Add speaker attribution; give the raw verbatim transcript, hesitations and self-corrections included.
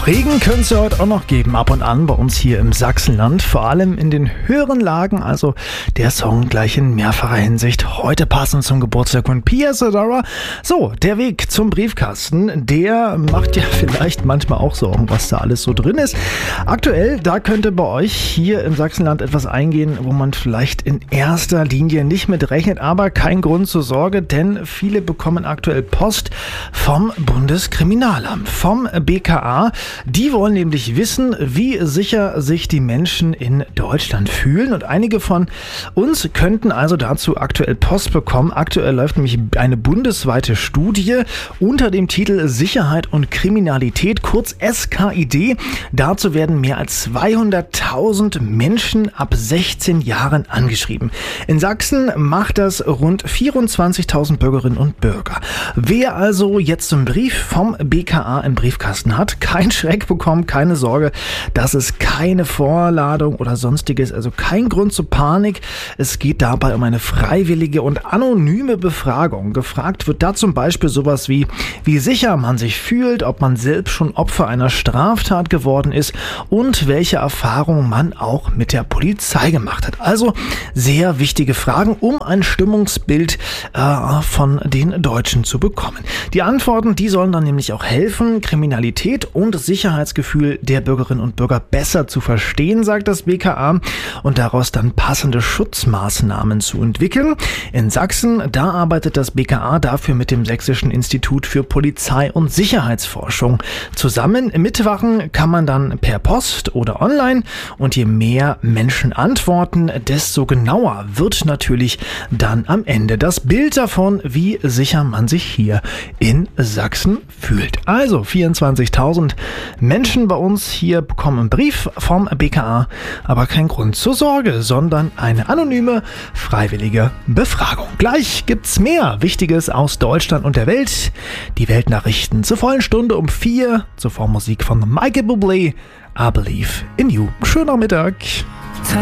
Speaker 1: Regen könnte es ja heute auch noch geben, ab und an bei uns hier im Sachsenland, vor allem in den höheren Lagen, also der Song gleich in mehrfacher Hinsicht, heute passend zum Geburtstag von Pia Zadora. So, der Weg zum Briefkasten, der macht ja vielleicht manchmal auch Sorgen, was da alles so drin ist. Aktuell, da könnte bei euch hier im Sachsenland etwas eingehen, wo man vielleicht in erster Linie nicht mit rechnet, aber kein Grund zur Sorge, denn viele bekommen aktuell Post vom Bundeskriminalamt, vom B K A. Die wollen nämlich wissen, wie sicher sich die Menschen in Deutschland fühlen. Und einige von uns könnten also dazu aktuell Post bekommen. Aktuell läuft nämlich eine bundesweite Studie unter dem Titel Sicherheit und Kriminalität, kurz S K I D. Dazu werden mehr als zweihunderttausend Menschen ab sechzehn Jahren angeschrieben. In Sachsen macht das rund vierundzwanzigtausend Bürgerinnen und Bürger. Wer also jetzt einen Brief vom B K A im Briefkasten hat, kein Schreck bekommen, keine Sorge, das ist keine Vorladung oder sonstiges, also kein Grund zur Panik. Es geht dabei um eine freiwillige und anonyme Befragung. Gefragt wird da zum Beispiel sowas wie, wie sicher man sich fühlt, ob man selbst schon Opfer einer Straftat geworden ist und welche Erfahrungen man auch mit der Polizei gemacht hat. Also sehr wichtige Fragen, um ein Stimmungsbild äh, von den Deutschen zu bekommen. Die Antworten, die sollen dann nämlich auch helfen, Kriminalität und Sicherheitsgefühl der Bürgerinnen und Bürger besser zu verstehen, sagt das B K A, und daraus dann passende Schutzmaßnahmen zu entwickeln. In Sachsen, da arbeitet das B K A dafür mit dem Sächsischen Institut für Polizei- und Sicherheitsforschung zusammen. Mitwachen kann man dann per Post oder online, und je mehr Menschen antworten, desto genauer wird natürlich dann am Ende das Bild davon, wie sicher man sich hier in Sachsen fühlt. Also vierundzwanzigtausend Menschen bei uns hier bekommen einen Brief vom B K A, aber kein Grund zur Sorge, sondern eine anonyme, freiwillige Befragung. Gleich gibt's mehr Wichtiges aus Deutschland und der Welt. Die Weltnachrichten zur vollen Stunde um vier, zuvor Musik von Michael Bublé, I Believe in You. Schöner Mittag.